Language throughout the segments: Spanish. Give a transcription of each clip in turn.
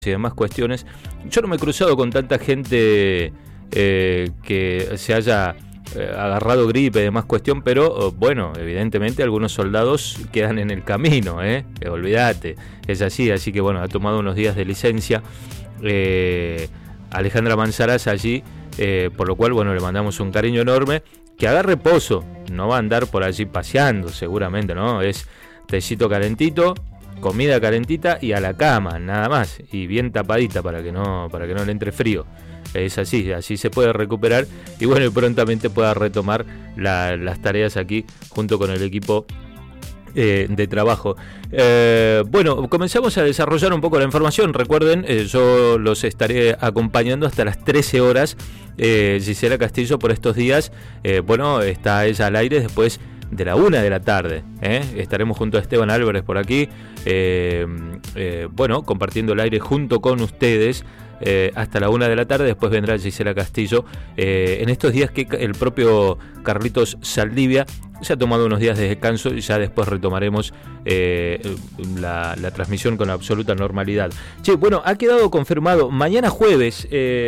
y demás cuestiones. Yo no me he cruzado con tanta gente que se haya agarrado gripe y demás cuestión, pero bueno, evidentemente algunos soldados quedan en el camino, olvídate, es así que bueno, ha tomado unos días de licencia Alejandra Manzarás allí, por lo cual bueno, le mandamos un cariño enorme, que haga reposo, no va a andar por allí paseando seguramente, ¿no? Es tecito calentito, comida calentita y a la cama, nada más, y bien tapadita para que no le entre frío. Es así se puede recuperar y bueno, y prontamente pueda retomar las tareas aquí junto con el equipo de trabajo. Bueno, comenzamos a desarrollar un poco la información. Recuerden, yo los estaré acompañando hasta las 13 horas. Gisela Castillo por estos días, bueno, está ella al aire después de la 1 de la tarde. Estaremos junto a Esteban Álvarez por aquí, bueno, compartiendo el aire junto con ustedes hasta la 1 de la tarde. Después vendrá Gisela Castillo en estos días que el propio Carlitos Saldivia se ha tomado unos días de descanso y ya después retomaremos la transmisión con absoluta normalidad. Che, bueno, ha quedado confirmado mañana jueves,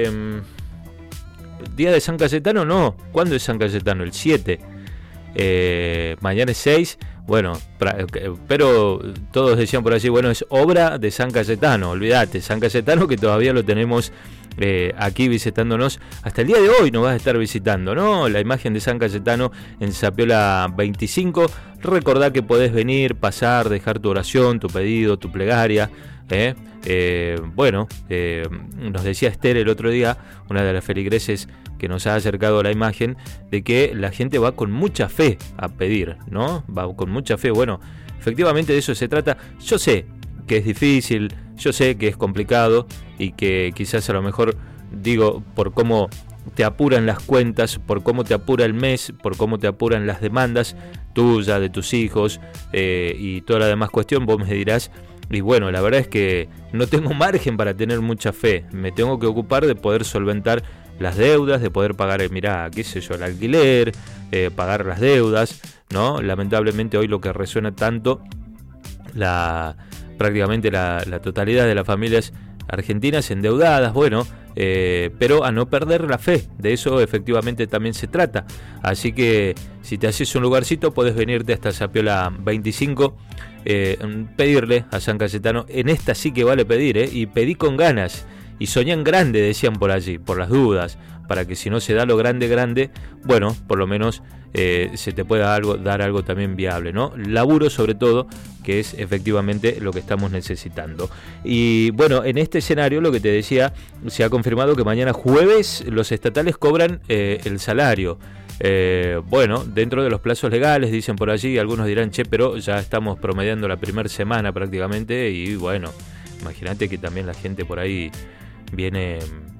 día de San Cayetano. No, ¿cuándo es San Cayetano? El 7. Mañana es 6. Bueno, pero todos decían por allí, bueno, es obra de San Cayetano. Olvídate, San Cayetano, que todavía lo tenemos aquí visitándonos. Hasta el día de hoy nos vas a estar visitando, ¿no? La imagen de San Cayetano en Sapiola 25. Recordá que podés venir, pasar, dejar tu oración, tu pedido, tu plegaria. Bueno, nos decía Esther el otro día, una de las feligreses que nos ha acercado la imagen, de que la gente va con mucha fe a pedir, ¿no? Va con mucha fe. Bueno, efectivamente de eso se trata. Yo sé que es difícil, yo sé que es complicado y que quizás a lo mejor, digo, por cómo te apuran las cuentas, por cómo te apura el mes, por cómo te apuran las demandas tuyas, de tus hijos y toda la demás cuestión, vos me dirás. Y bueno, la verdad es que no tengo margen para tener mucha fe. Me tengo que ocupar de poder solventar las deudas, de poder pagar, mirá, qué sé yo, el alquiler, pagar las deudas, ¿no? Lamentablemente hoy lo que resuena tanto, prácticamente la totalidad de las familias argentinas endeudadas, bueno, pero a no perder la fe, de eso efectivamente también se trata. Así que si te haces un lugarcito, podés venirte hasta Sapiola 25, pedirle a San Cayetano. En esta sí que vale pedir, y pedí con ganas. Y soñan grande, decían por allí, por las dudas, para que si no se da lo grande, bueno, por lo menos se te pueda dar algo también viable, ¿no? Laburo sobre todo, que es efectivamente lo que estamos necesitando. Y bueno, en este escenario, lo que te decía, se ha confirmado que mañana jueves los estatales cobran el salario. Bueno, dentro de los plazos legales, dicen por allí. Algunos dirán, che, pero ya estamos promediando la primera semana prácticamente. Y bueno, imagínate que también la gente por ahí viene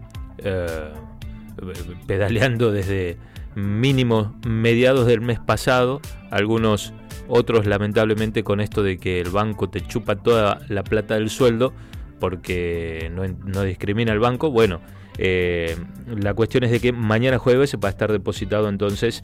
pedaleando desde mínimo mediados del mes pasado. Algunos otros lamentablemente con esto de que el banco te chupa toda la plata del sueldo porque no discrimina el banco. Bueno, la cuestión es de que mañana jueves va a estar depositado entonces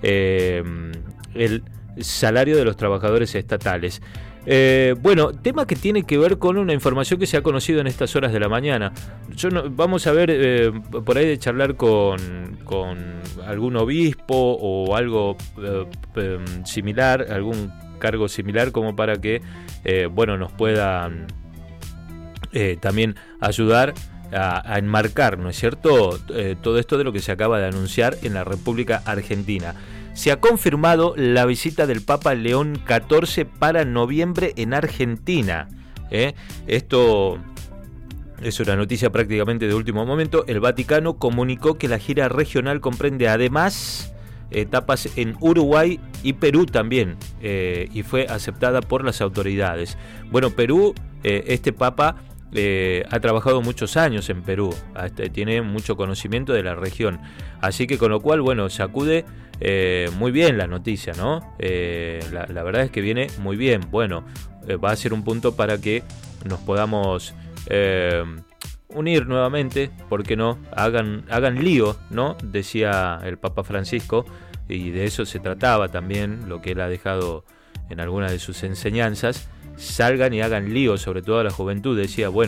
el salario de los trabajadores estatales. Bueno, tema que tiene que ver con una información que se ha conocido en estas horas de la mañana. Vamos a ver, por ahí de charlar con algún obispo o algo similar, algún cargo similar, como para que bueno, nos puedan también ayudar a enmarcar, ¿no es cierto?, todo esto de lo que se acaba de anunciar en la República Argentina. Se ha confirmado la visita del Papa León XIV para noviembre en Argentina. Esto es una noticia prácticamente de último momento. El Vaticano comunicó que la gira regional comprende además etapas en Uruguay y Perú también, y fue aceptada por las autoridades. Bueno, Perú, este Papa ha trabajado muchos años en Perú, tiene mucho conocimiento de la región, así que con lo cual, bueno, sacude muy bien la noticia, ¿no? La verdad es que viene muy bien. Bueno, va a ser un punto para que nos podamos unir nuevamente, porque no hagan lío, ¿no? Decía el Papa Francisco, y de eso se trataba también, lo que él ha dejado en algunas de sus enseñanzas. Salgan y hagan lío, sobre todo a la juventud. Decía, bueno,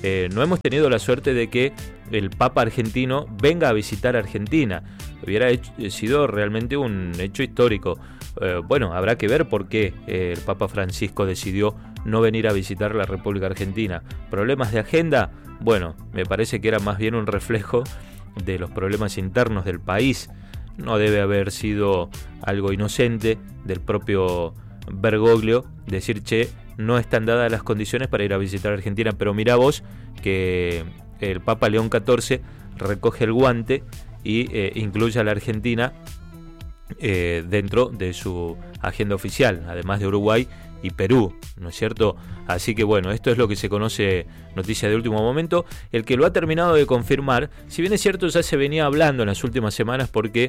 no hemos tenido la suerte de que el Papa argentino venga a visitar Argentina. Hubiera sido realmente un hecho histórico. Bueno, habrá que ver por qué el Papa Francisco decidió no venir a visitar la República Argentina. ¿Problemas de agenda? Bueno, me parece que era más bien un reflejo de los problemas internos del país. No debe haber sido algo inocente del propio Bergoglio decir, che, no están dadas las condiciones para ir a visitar Argentina, pero mirá vos que el Papa León XIV recoge el guante y incluye a la Argentina dentro de su agenda oficial, además de Uruguay y Perú, ¿no es cierto? Así que bueno, esto es lo que se conoce, noticia de último momento. El que lo ha terminado de confirmar, si bien es cierto ya se venía hablando en las últimas semanas porque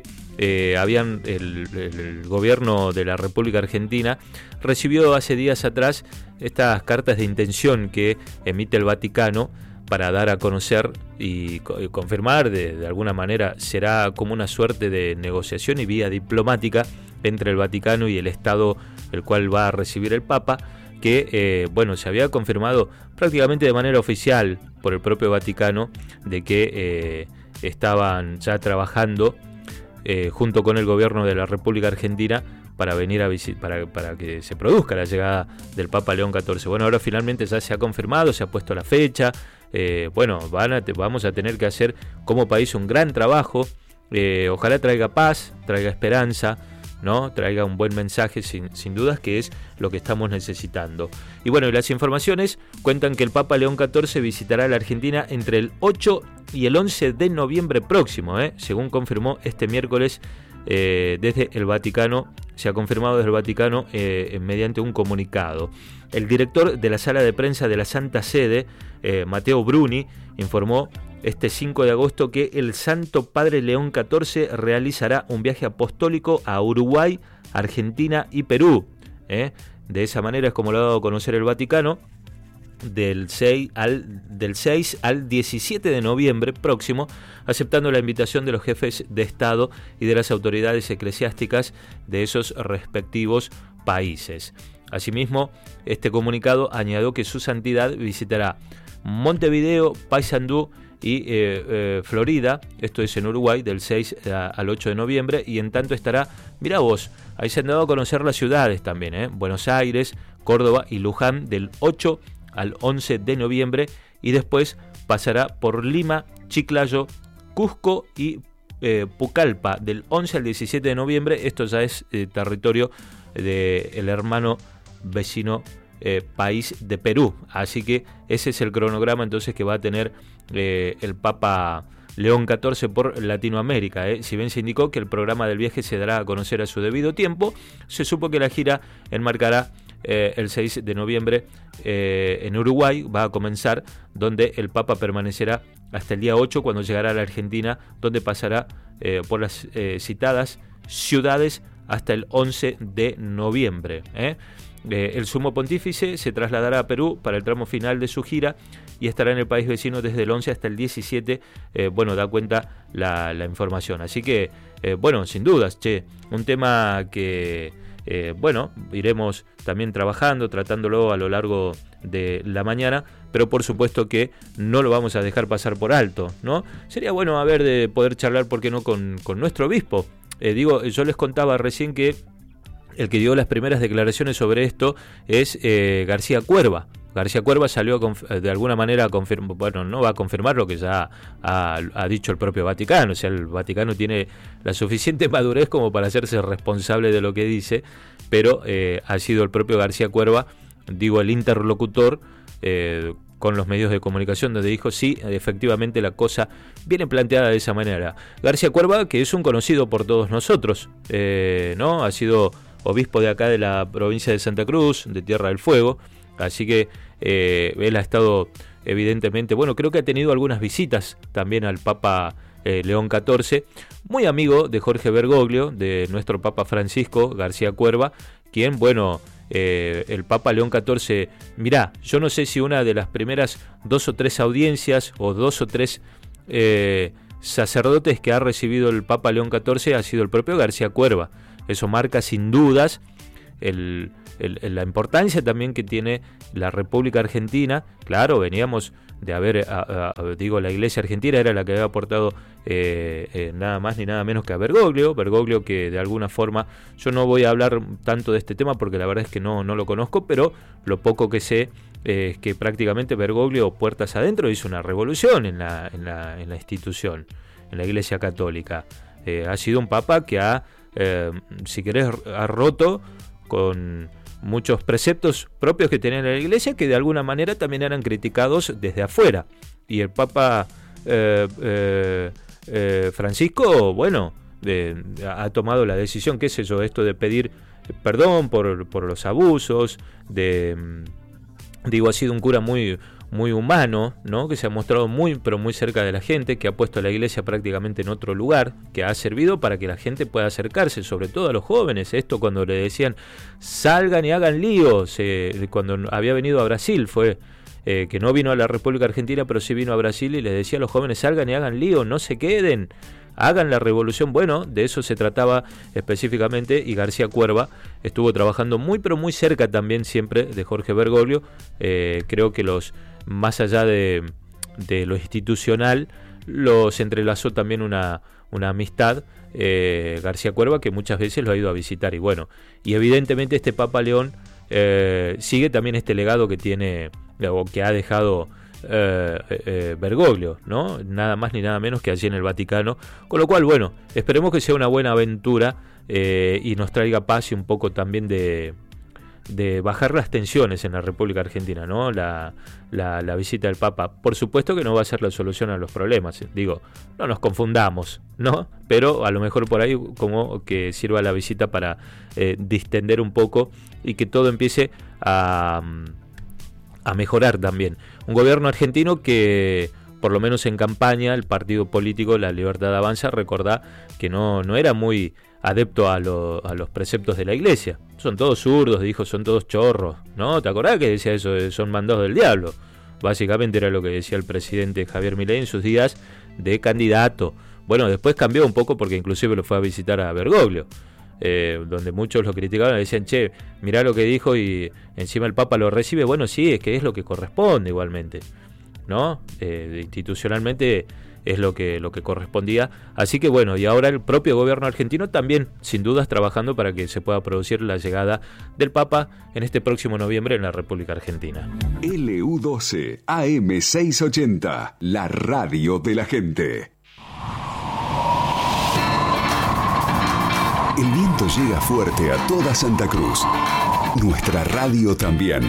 el gobierno de la República Argentina recibió hace días atrás estas cartas de intención que emite el Vaticano para dar a conocer y confirmar, de alguna manera será como una suerte de negociación y vía diplomática entre el Vaticano y el Estado el cual va a recibir el Papa, que bueno, se había confirmado prácticamente de manera oficial por el propio Vaticano de que estaban ya trabajando junto con el gobierno de la República Argentina para venir a visitar, para que se produzca la llegada del Papa León XIV. Bueno, ahora finalmente ya se ha confirmado, se ha puesto la fecha. Bueno, vamos a tener que hacer como país un gran trabajo. Ojalá traiga paz, traiga esperanza, ¿no? Traiga un buen mensaje, sin dudas, que es lo que estamos necesitando. Y bueno, las informaciones cuentan que el Papa León XIV visitará la Argentina entre el 8 y el 11 de noviembre próximo, según confirmó este miércoles desde el Vaticano. Se ha confirmado desde el Vaticano mediante un comunicado. El director de la sala de prensa de la Santa Sede, Matteo Bruni, informó este 5 de agosto que el Santo Padre León XIV realizará un viaje apostólico a Uruguay, Argentina y Perú. De esa manera es como lo ha dado a conocer el Vaticano. Del 6 al 17 de noviembre próximo, aceptando la invitación de los jefes de Estado y de las autoridades eclesiásticas de esos respectivos países. Asimismo, este comunicado añadió que su santidad visitará Montevideo, Paysandú y Florida, esto es en Uruguay, del 6 al 8 de noviembre, y en tanto estará, mirá vos, ahí se han dado a conocer las ciudades también, Buenos Aires, Córdoba y Luján, del 8 al 11 de noviembre, y después pasará por Lima, Chiclayo, Cusco y Pucallpa, del 11 al 17 de noviembre. Esto ya es territorio del hermano vecino país de Perú. Así que ese es el cronograma entonces que va a tener el Papa León XIV por Latinoamérica. Si bien se indicó que el programa del viaje se dará a conocer a su debido tiempo, se supo que la gira enmarcará el 6 de noviembre en Uruguay, va a comenzar, donde el Papa permanecerá hasta el día 8, cuando llegará a la Argentina, donde pasará por las citadas ciudades hasta el 11 de noviembre. El sumo pontífice se trasladará a Perú para el tramo final de su gira y estará en el país vecino desde el 11 hasta el 17. Bueno, da cuenta la información. Así que, bueno, sin dudas, un tema que, bueno, iremos también trabajando, tratándolo a lo largo de la mañana, pero por supuesto que no lo vamos a dejar pasar por alto, ¿no? Sería bueno de poder charlar, ¿por qué no?, con nuestro obispo. Yo les contaba recién que el que dio las primeras declaraciones sobre esto es García Cuerva. García Cuerva salió de alguna manera a confirmar, bueno, no va a confirmar lo que ya ha dicho el propio Vaticano. O sea, el Vaticano tiene la suficiente madurez como para hacerse responsable de lo que dice, pero ha sido el propio García Cuerva, el interlocutor con los medios de comunicación, donde dijo sí, efectivamente la cosa viene planteada de esa manera. García Cuerva, que es un conocido por todos nosotros, ¿no? Ha sido obispo de acá de la provincia de Santa Cruz, de Tierra del Fuego, así que él ha estado evidentemente, bueno, creo que ha tenido algunas visitas también al Papa León XIV, muy amigo de Jorge Bergoglio, de nuestro Papa Francisco, García Cuerva, quien, bueno, el Papa León XIV, mirá, yo no sé si una de las primeras 2 o 3 audiencias o 2 o 3 sacerdotes que ha recibido el Papa León XIV ha sido el propio García Cuerva. Eso marca sin dudas la importancia también que tiene la República Argentina. Claro, veníamos haber, la Iglesia argentina era la que había aportado nada más ni nada menos que a Bergoglio, que de alguna forma, yo no voy a hablar tanto de este tema porque la verdad es que no lo conozco, pero lo poco que sé es que prácticamente Bergoglio, puertas adentro, hizo una revolución en la institución, en la Iglesia Católica. Ha sido un papa que si querés, ha roto con muchos preceptos propios que tenía la Iglesia, que de alguna manera también eran criticados desde afuera. Y el Papa Francisco, ha tomado la decisión, qué sé yo, esto de pedir perdón por los abusos, ha sido un cura muy humano, ¿no? Que se ha mostrado muy cerca de la gente, que ha puesto a la Iglesia prácticamente en otro lugar, que ha servido para que la gente pueda acercarse, sobre todo a los jóvenes. Esto cuando le decían salgan y hagan líos, cuando había venido a Brasil, fue que no vino a la República Argentina, pero sí vino a Brasil y les decía a los jóvenes salgan y hagan líos, no se queden, hagan la revolución. Bueno, de eso se trataba específicamente, y García Cuerva estuvo trabajando muy cerca también siempre de Jorge Bergoglio. Creo que más allá de lo institucional, los entrelazó también una amistad, García Cuerva, que muchas veces lo ha ido a visitar. Y evidentemente este Papa León sigue también este legado que tiene, o que ha dejado Bergoglio, ¿no? Nada más ni nada menos que allí en el Vaticano. Con lo cual, esperemos que sea una buena aventura y nos traiga paz y un poco también de bajar las tensiones en la República Argentina, ¿no? La visita del Papa. Por supuesto que no va a ser la solución a los problemas. No nos confundamos, ¿no? Pero a lo mejor por ahí como que sirva la visita para distender un poco y que todo empiece a mejorar también. Un gobierno argentino que, por lo menos en campaña, el partido político La Libertad Avanza, recordá que no era muy adepto a los preceptos de la Iglesia. Son todos zurdos, dijo, son todos chorros, ¿no? ¿Te acordás que decía eso? Son mandados del diablo. Básicamente era lo que decía el presidente Javier Milei en sus días de candidato. Después cambió un poco porque inclusive lo fue a visitar a Bergoglio, donde muchos lo criticaban, le decían, che, mirá lo que dijo, y encima el Papa lo recibe. Sí, es que es lo que corresponde igualmente, ¿no? Institucionalmente es lo que correspondía. Así que y ahora el propio gobierno argentino también, sin dudas, trabajando para que se pueda producir la llegada del Papa en este próximo noviembre en la República Argentina. LU12 AM680, la radio de la gente. El viento llega fuerte a toda Santa Cruz. Nuestra radio también.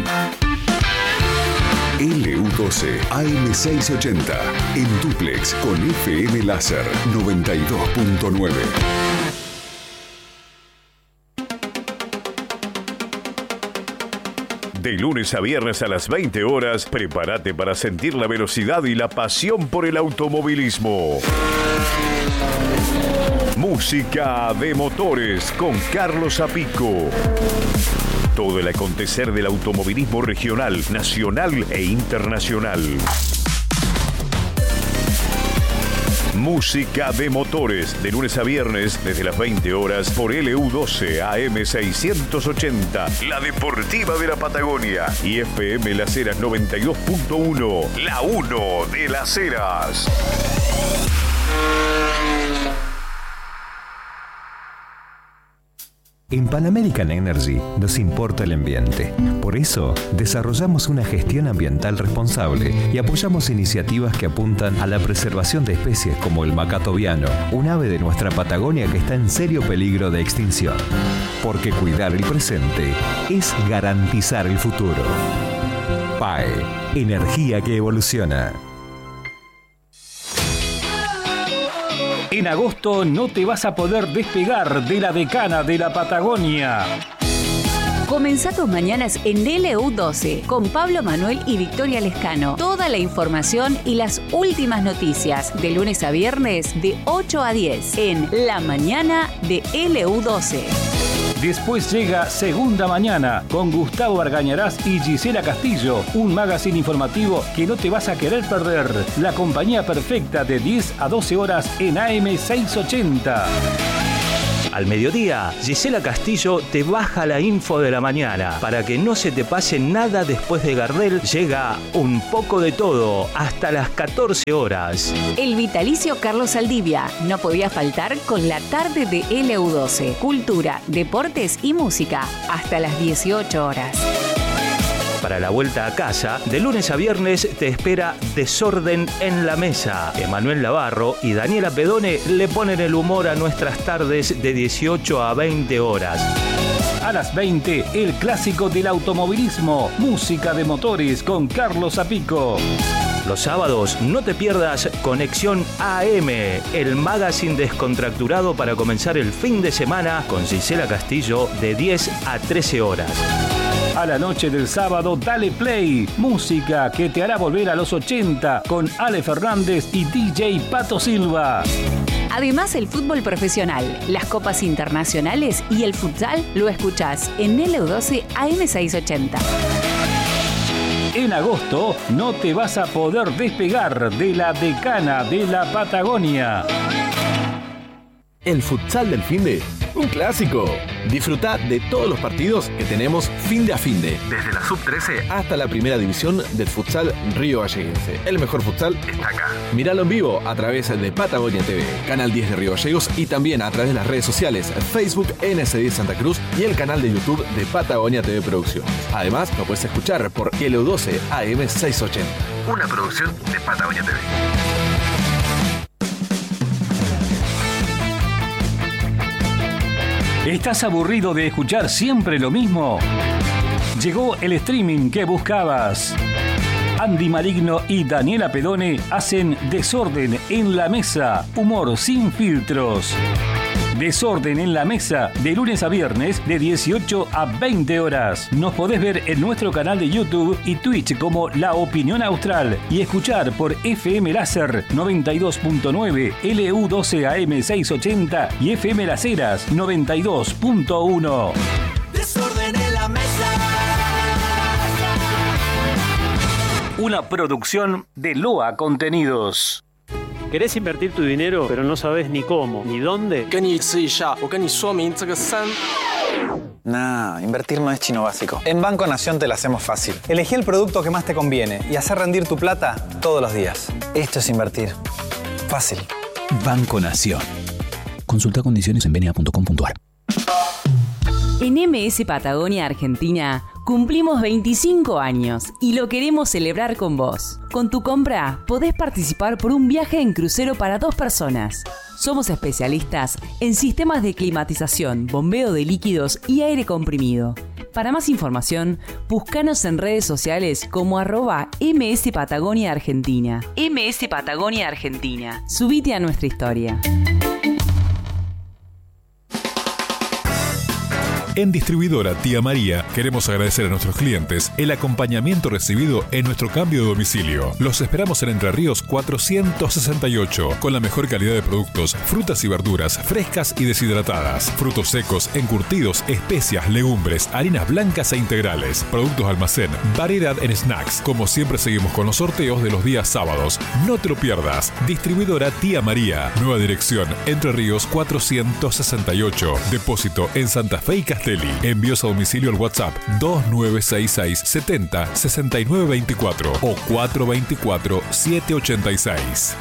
LU12 AM680 en dúplex con FM Láser 92.9. De lunes a viernes a las 20 horas, prepárate para sentir la velocidad y la pasión por el automovilismo. Música de motores con Carlos Apico. Todo el acontecer del automovilismo regional, nacional e internacional. Música de motores, de lunes a viernes, desde las 20 horas, por LU12 AM680, la deportiva de la Patagonia, y FM Las Heras 92.1, la 1 de Las Heras. En Pan American Energy nos importa el ambiente. Por eso, desarrollamos una gestión ambiental responsable y apoyamos iniciativas que apuntan a la preservación de especies como el macato viano, un ave de nuestra Patagonia que está en serio peligro de extinción. Porque cuidar el presente es garantizar el futuro. PAE, energía que evoluciona. En agosto no te vas a poder despegar de la decana de la Patagonia. Comenzá tus mañanas en LU12 con Pablo Manuel y Victoria Lescano. Toda la información y las últimas noticias de lunes a viernes de 8 a 10 en La Mañana de LU12. Después llega Segunda Mañana con Gustavo Argañarás y Gisela Castillo, un magazine informativo que no te vas a querer perder. La compañía perfecta de 10 a 12 horas en AM680. Al mediodía, Gisela Castillo te baja la info de la mañana. Para que no se te pase nada después de Gardel, llega Un poco de todo hasta las 14 horas. El vitalicio Carlos Saldivia no podía faltar con la tarde de LU12. Cultura, deportes y música hasta las 18 horas. Para la vuelta a casa, de lunes a viernes te espera Desorden en la Mesa. Emanuel Navarro y Daniela Pedone le ponen el humor a nuestras tardes de 18 a 20 horas. A las 20, el clásico del automovilismo, música de motores con Carlos Apico. Los sábados no te pierdas Conexión AM, el magazine descontracturado para comenzar el fin de semana con Gisela Castillo de 10 a 13 horas. A la noche del sábado, dale play. Música que te hará volver a los 80 con Ale Fernández y DJ Pato Silva. Además, el fútbol profesional, las copas internacionales y el futsal lo escuchás en LU12 AM680. En agosto no te vas a poder despegar de la decana de la Patagonia. El futsal del finde, un clásico. Disfruta de todos los partidos que tenemos finde a finde. Desde la sub-13 hasta la primera división del futsal Río Galleguense. El mejor futsal está acá. Míralo en vivo a través de Patagonia TV, Canal 10 de Río Gallegos y también a través de las redes sociales Facebook NS10 Santa Cruz y el canal de YouTube de Patagonia TV Producciones. Además, lo puedes escuchar por LU12 AM680. Una producción de Patagonia TV. ¿Estás aburrido de escuchar siempre lo mismo? Llegó el streaming que buscabas. Andy Maligno y Daniela Pedone hacen Desorden en la Mesa, humor sin filtros. Desorden en la Mesa, de lunes a viernes, de 18 a 20 horas. Nos podés ver en nuestro canal de YouTube y Twitch como La Opinión Austral y escuchar por FM Láser 92.9, LU12 AM680 y FM Las Heras 92.1. Desorden en la Mesa. Una producción de Loa Contenidos. ¿Querés invertir tu dinero, pero no sabes ni cómo, ni dónde? Nah, invertir no es chino básico. En Banco Nación te la hacemos fácil. Elegí el producto que más te conviene y hacer rendir tu plata todos los días. Esto es invertir. Fácil. Banco Nación. Consulta condiciones en bna.com.ar. En MS Patagonia Argentina cumplimos 25 años y lo queremos celebrar con vos. Con tu compra podés participar por un viaje en crucero para 2 personas. Somos especialistas en sistemas de climatización, bombeo de líquidos y aire comprimido. Para más información, búscanos en redes sociales como @MS Patagonia Argentina. MS Patagonia Argentina. Subite a nuestra historia. En Distribuidora Tía María queremos agradecer a nuestros clientes el acompañamiento recibido en nuestro cambio de domicilio. Los esperamos en Entre Ríos 468 con la mejor calidad de productos, frutas y verduras frescas y deshidratadas, frutos secos, encurtidos, especias, legumbres, harinas blancas e integrales, productos de almacén, variedad en snacks. Como siempre seguimos con los sorteos de los días sábados. No te lo pierdas. Distribuidora Tía María. Nueva dirección Entre Ríos 468. Depósito en Santa Fe y Castelli. Envíos a domicilio al WhatsApp 2966 70 6924 o 424 786.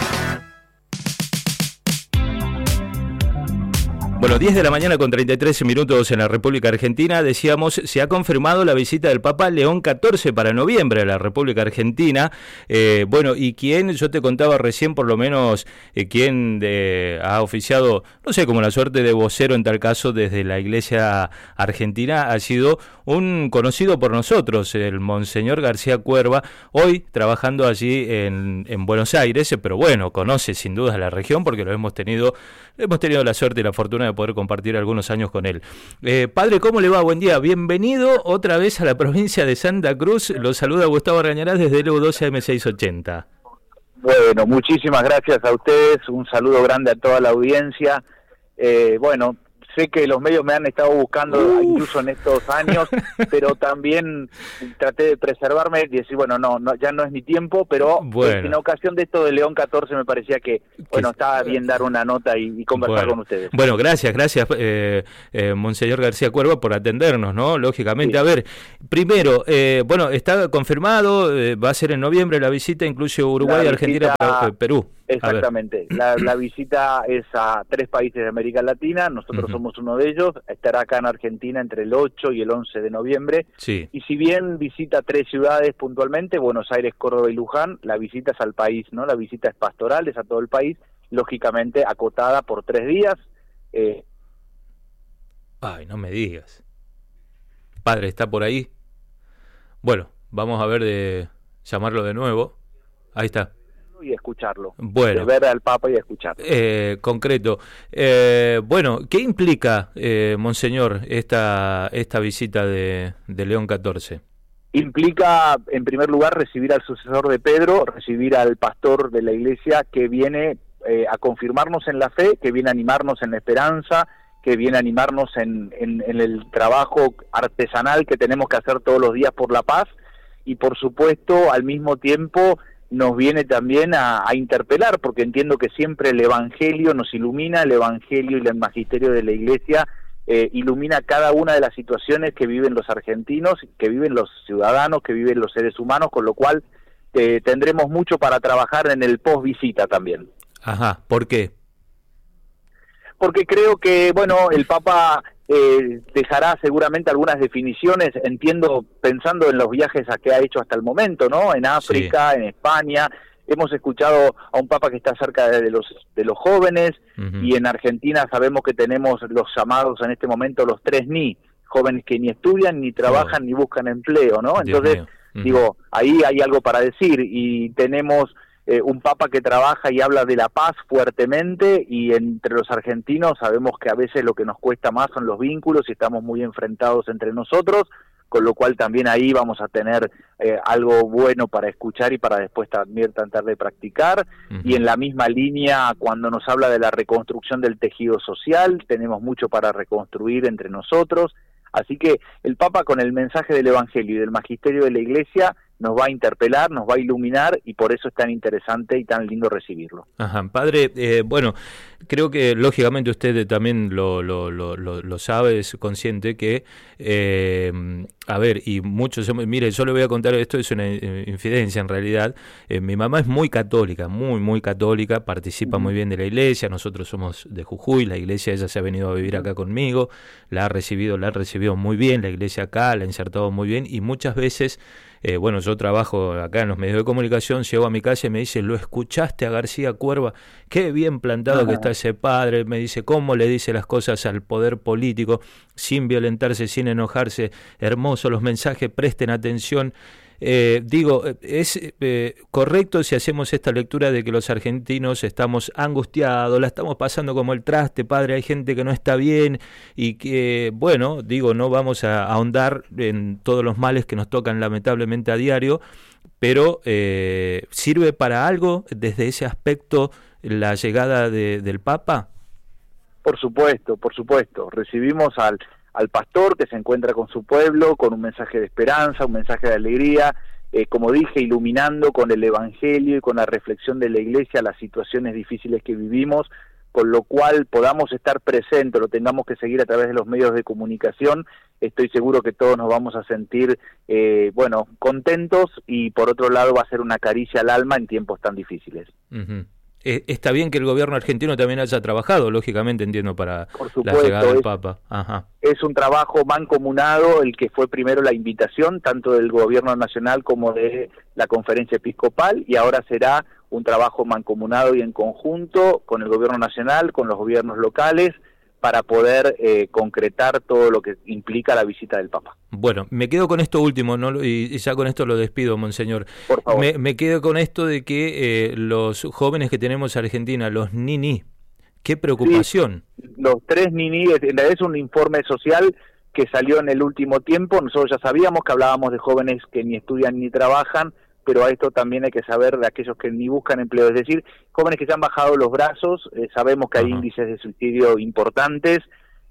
Bueno, 10 de la mañana con 33 minutos en la República Argentina. Decíamos, se ha confirmado la visita del Papa León XIV para noviembre a la República Argentina. Bueno, y quien, yo te contaba recién por lo menos, quien ha oficiado, no sé, como la suerte de vocero en tal caso desde la Iglesia Argentina, ha sido un conocido por nosotros, el Monseñor García Cuerva, hoy trabajando allí en Buenos Aires, pero bueno, conoce sin duda la región porque hemos tenido la suerte y la fortuna de poder compartir algunos años con él. Padre, ¿cómo le va? Buen día. Bienvenido otra vez a la provincia de Santa Cruz. Lo saluda Gustavo Argañarás desde LU12 AM680. Bueno, muchísimas gracias a ustedes. Un saludo grande a toda la audiencia. Bueno, sé que los medios me han estado buscando incluso en estos años, pero también traté de preservarme y decir, bueno, no, ya no es mi tiempo, pero en ocasión de esto de León 14 me parecía que estaba bien dar una nota y conversar con ustedes. Bueno, gracias, Monseñor García Cuerva, por atendernos, ¿no? Lógicamente, a ver, primero, está confirmado, va a ser en noviembre la visita, incluye Uruguay, Argentina, Perú. Exactamente, la visita es a 3 países de América Latina, nosotros somos uno de ellos, estará acá en Argentina entre el 8 y el 11 de noviembre, y si bien visita 3 ciudades puntualmente, Buenos Aires, Córdoba y Luján, la visita es al país, ¿no? La visita es pastoral, es a todo el país, lógicamente acotada por 3 días. Ay, no me digas. Padre, ¿está por ahí? Bueno, vamos a ver de llamarlo de nuevo. Ahí está. Y escucharlo. Bueno. De ver al Papa y escucharlo. Concreto. ¿Qué implica, Monseñor, esta visita de León XIV? Implica, en primer lugar, recibir al sucesor de Pedro, recibir al pastor de la Iglesia que viene a confirmarnos en la fe, que viene a animarnos en la esperanza, que viene a animarnos en el trabajo artesanal que tenemos que hacer todos los días por la paz, y por supuesto, al mismo tiempo, nos viene también a interpelar, porque entiendo que siempre el Evangelio nos ilumina, el Evangelio y el magisterio de la Iglesia ilumina cada una de las situaciones que viven los argentinos, que viven los ciudadanos, que viven los seres humanos, con lo cual tendremos mucho para trabajar en el post-visita también. Ajá, ¿por qué? Porque creo que, el Papa dejará seguramente algunas definiciones, entiendo, pensando en los viajes que ha hecho hasta el momento, ¿no? En África, en España, hemos escuchado a un Papa que está cerca de los jóvenes, y en Argentina sabemos que tenemos los llamados en este momento los 3 ni, jóvenes que ni estudian, ni trabajan, ni buscan empleo, ¿no? Entonces, digo, ahí hay algo para decir, y tenemos un Papa que trabaja y habla de la paz fuertemente, y entre los argentinos sabemos que a veces lo que nos cuesta más son los vínculos y estamos muy enfrentados entre nosotros, con lo cual también ahí vamos a tener algo bueno para escuchar y para después también tratar de practicar. Y en la misma línea, cuando nos habla de la reconstrucción del tejido social, tenemos mucho para reconstruir entre nosotros. Así que el Papa, con el mensaje del Evangelio y del magisterio de la Iglesia, nos va a interpelar, nos va a iluminar, y por eso es tan interesante y tan lindo recibirlo. Ajá, padre, creo que lógicamente usted también lo sabe, es consciente que, y muchos, mire, yo le voy a contar, esto es una infidencia en realidad, mi mamá es muy católica, muy católica, participa muy bien de la iglesia, nosotros somos de Jujuy, la iglesia, ella se ha venido a vivir acá conmigo, la ha recibido muy bien, la iglesia acá, la ha insertado muy bien, y muchas veces, yo trabajo acá en los medios de comunicación, llego a mi casa y me dice, ¿lo escuchaste a García Cuerva? Qué bien plantado que está ese padre, me dice, cómo le dice las cosas al poder político, sin violentarse, sin enojarse, hermoso los mensajes, presten atención. Es correcto si hacemos esta lectura de que los argentinos estamos angustiados, la estamos pasando como el traste, padre, hay gente que no está bien y que, no vamos a ahondar en todos los males que nos tocan lamentablemente a diario, pero ¿sirve para algo desde ese aspecto la llegada del Papa? Por supuesto, recibimos al pastor que se encuentra con su pueblo, con un mensaje de esperanza, un mensaje de alegría, como dije, iluminando con el Evangelio y con la reflexión de la Iglesia las situaciones difíciles que vivimos, con lo cual podamos estar presentes, lo tengamos que seguir a través de los medios de comunicación, estoy seguro que todos nos vamos a sentir, contentos, y por otro lado va a ser una caricia al alma en tiempos tan difíciles. Uh-huh. Está bien que el gobierno argentino también haya trabajado, lógicamente, entiendo, para la llegada del Papa. Ajá. Es un trabajo mancomunado, el que fue primero la invitación, tanto del gobierno nacional como de la conferencia episcopal, y ahora será un trabajo mancomunado y en conjunto con el gobierno nacional, con los gobiernos locales, para poder concretar todo lo que implica la visita del Papa. Bueno, me quedo con esto último, ¿no? Y ya con esto lo despido, Monseñor. Por favor. Me quedo con esto de que los jóvenes que tenemos en Argentina, los ni, qué preocupación. Sí, los 3 ni, en realidad es un informe social que salió en el último tiempo. Nosotros ya sabíamos que hablábamos de jóvenes que ni estudian ni trabajan, pero a esto también hay que saber de aquellos que ni buscan empleo, es decir, jóvenes que se han bajado los brazos, sabemos que hay índices de suicidio importantes,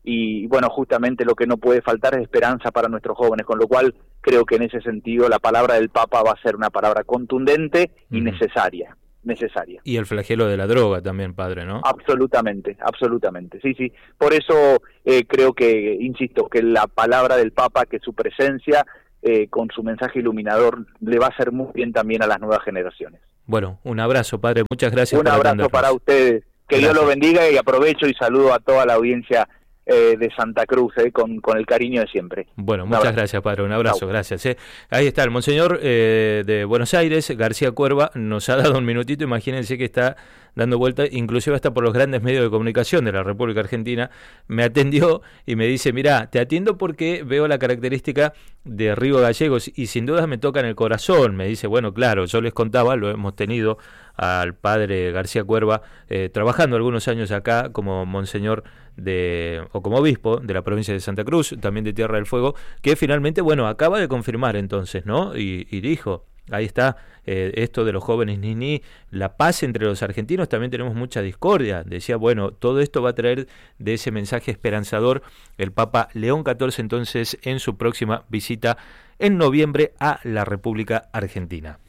y bueno, justamente lo que no puede faltar es esperanza para nuestros jóvenes, con lo cual creo que en ese sentido la palabra del Papa va a ser una palabra contundente y necesaria. Y el flagelo de la droga también, padre, ¿no? Absolutamente, sí. Por eso creo que, insisto, que la palabra del Papa, que su presencia con su mensaje iluminador le va a hacer muy bien también a las nuevas generaciones. Bueno, un abrazo, padre, muchas gracias. Un abrazo para ustedes, que Dios los bendiga, y aprovecho y saludo a toda la audiencia de Santa Cruz, con el cariño de siempre. Bueno, muchas gracias, padre, un abrazo, gracias. Ahí está el monseñor de Buenos Aires, García Cuerva, nos ha dado un minutito, imagínense que está dando vuelta, inclusive hasta por los grandes medios de comunicación de la República Argentina, me atendió y me dice, mirá, te atiendo porque veo la característica de Río Gallegos y sin duda me toca en el corazón. Me dice, bueno, claro, yo les contaba, lo hemos tenido al padre García Cuerva trabajando algunos años acá como monseñor o como obispo de la provincia de Santa Cruz, también de Tierra del Fuego, que finalmente, bueno, acaba de confirmar entonces, ¿no? Y dijo, ahí está, esto de los jóvenes ni la paz entre los argentinos, también tenemos mucha discordia. Decía, bueno, todo esto va a traer de ese mensaje esperanzador el Papa León XIV entonces en su próxima visita en noviembre a la República Argentina.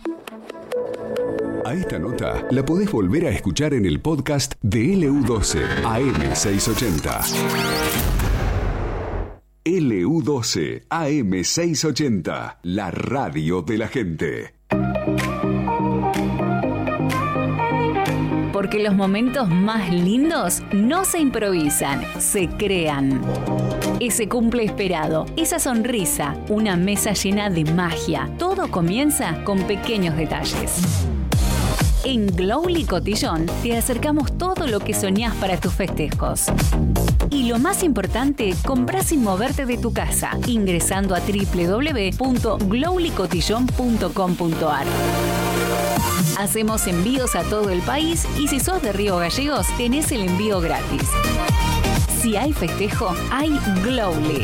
A esta nota la podés volver a escuchar en el podcast de LU12 AM680. LU12 AM680, la radio de la gente. Porque los momentos más lindos no se improvisan, se crean. Ese cumple esperado, esa sonrisa, una mesa llena de magia, todo comienza con pequeños detalles. En Glowly Cotillón te acercamos todo lo que soñás para tus festejos. Y lo más importante, comprá sin moverte de tu casa, ingresando a www.glowlycotillon.com.ar. Hacemos envíos a todo el país y si sos de Río Gallegos, tenés el envío gratis. Si hay festejo, hay Glowly.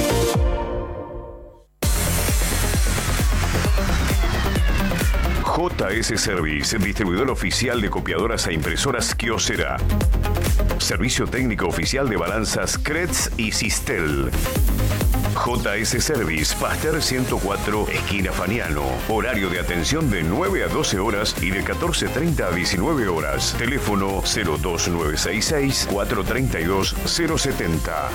JS Service, distribuidor oficial de copiadoras e impresoras Kyocera. Servicio técnico oficial de balanzas Kretz y Sistel. JS Service, Pasteur 104, esquina Faniano. Horario de atención de 9 a 12 horas y de 14:30 a 19 horas. Teléfono 02966 432 070.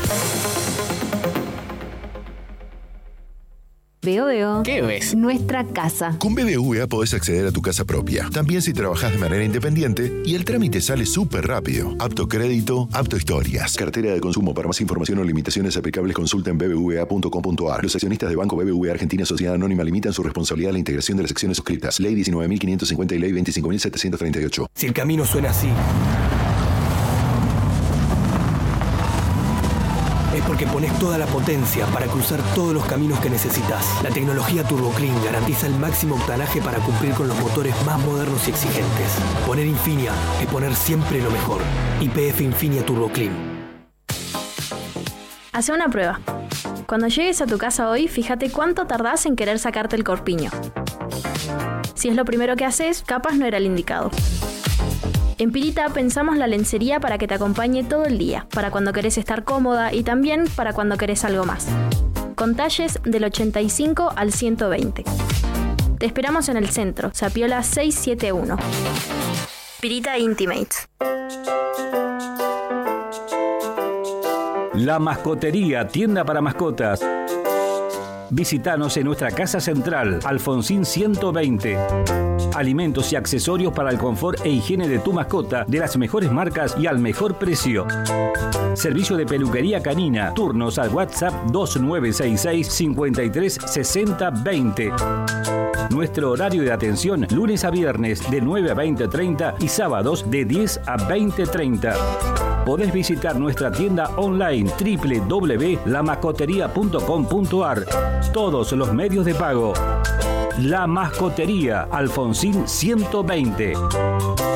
Veo. ¿Qué ves? Nuestra casa. Con BBVA podés acceder a tu casa propia. También si trabajás de manera independiente y el trámite sale súper rápido. Apto crédito, apto historias. Cartera de consumo. Para más información o limitaciones aplicables consulta en bbva.com.ar. Los accionistas de Banco BBVA Argentina Sociedad Anónima limitan su responsabilidad a la integración de las acciones suscritas. Ley 19.550 y Ley 25.738. Si el camino suena así, es porque pones toda la potencia para cruzar todos los caminos que necesitas. La tecnología Turbo Clean garantiza el máximo octanaje para cumplir con los motores más modernos y exigentes. Poner Infinia es poner siempre lo mejor. YPF Infinia Turbo Clean. Hace una prueba. Cuando llegues a tu casa hoy, fíjate cuánto tardás en querer sacarte el corpiño. Si es lo primero que haces, capaz no era el indicado. En Pirita pensamos la lencería para que te acompañe todo el día, para cuando querés estar cómoda y también para cuando querés algo más. Con talles del 85 al 120. Te esperamos en el centro, Zapiola 671. Pirita Intimates. La Mascotería, tienda para mascotas. Visítanos en nuestra casa central, Alfonsín 120. Alimentos y accesorios para el confort e higiene de tu mascota de las mejores marcas y al mejor precio. Servicio de peluquería canina. Turnos al WhatsApp 2966 53 60 20. Nuestro horario de atención lunes a viernes de 9 a 20:30 y sábados de 10 a 20:30. Podés visitar nuestra tienda online www.lamascoteria.com.ar. Todos los medios de pago. La Mascotería, Alfonsín 120.